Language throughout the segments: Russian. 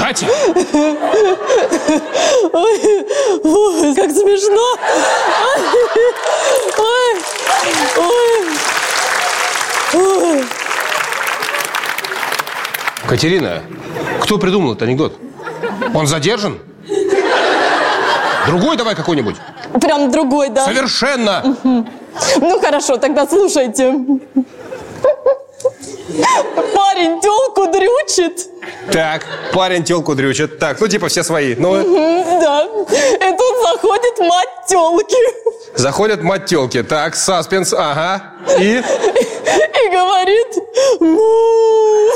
Катя! Ой, как смешно. Ой. Катерина, кто придумал этот анекдот? Он задержан? Другой давай какой-нибудь. Прям другой, да? Совершенно. Ну, хорошо, тогда слушайте. Парень тёлку дрючит. Так, парень тёлку дрючит. Так, ну типа все свои. Ну. Да. И тут заходит мать тёлки. Заходит мать тёлки. Так, саспенс, ага. И говорит: му.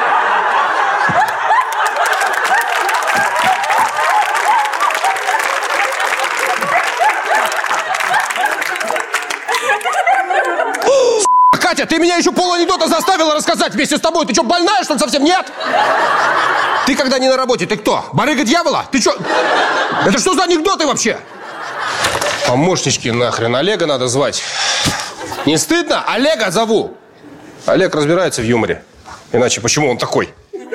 Катя, ты меня еще пол-анекдота заставила рассказать вместе с тобой. Ты что, больная, что ли, совсем? Нет? Ты когда не на работе, ты кто? Барыга дьявола? Ты что? Это что за анекдоты вообще? Помощнички нахрен. Олега надо звать. Не стыдно? Олега зову. Олег разбирается в юморе. Иначе почему он такой?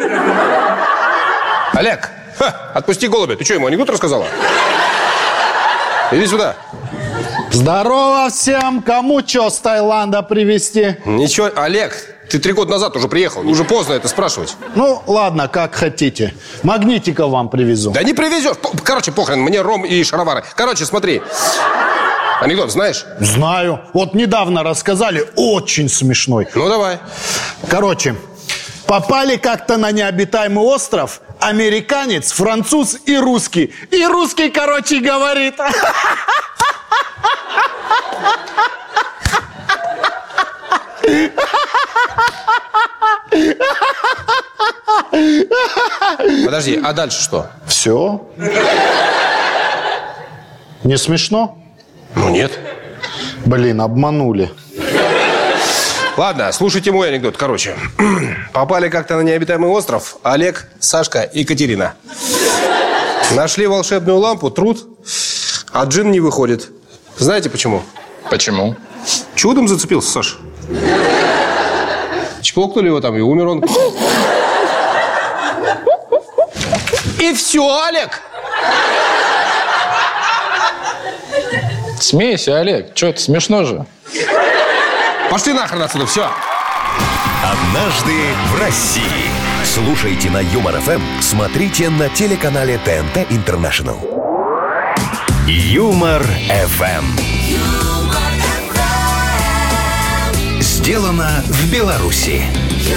Олег, отпусти голубя. Ты что, ему анекдот рассказала? Иди сюда. Здорово всем! Кому что с Таиланда привезти? Ничего, Олег, ты 3 года назад уже приехал. Уже поздно это спрашивать. Ну, ладно, как хотите. Магнитиков вам привезу. Да не привезешь. Короче, похрен, мне ром и шаровары. Короче, смотри. Анекдот знаешь? Знаю. Вот недавно рассказали, очень смешной. Ну, давай. Короче, попали как-то на необитаемый остров американец, француз и русский. И русский, короче, говорит... Подожди, а дальше что? Все. Не смешно? Ну, нет. Блин, обманули. Ладно, слушайте мой анекдот. Короче, попали как-то на необитаемый остров Олег, Сашка и Катерина. Нашли волшебную лампу, труд, а джин не выходит. Знаете почему? Почему? Чудом зацепился, Саш. Чпокнули его там, и умер он. И все, Олег! Смейся, Олег. Че это, смешно же? Пошли нахрен отсюда, все. Однажды в России. Слушайте на Юмор ФМ, смотрите на телеканале ТНТ Интернешнл. Юмор ФМ. Сделано в Беларуси.